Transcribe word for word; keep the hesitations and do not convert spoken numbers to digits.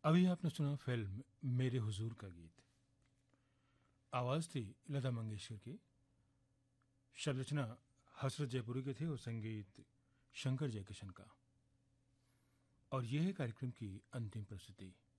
अभी आपने सुना फिल्म मेरे हुजूर का गीत। आवाज थी लता मंगेशकर की, शब्द रचना हसरत जयपुरी के थे और संगीत शंकर जयकिशन का। और यह है कार्यक्रम की अंतिम प्रस्तुति।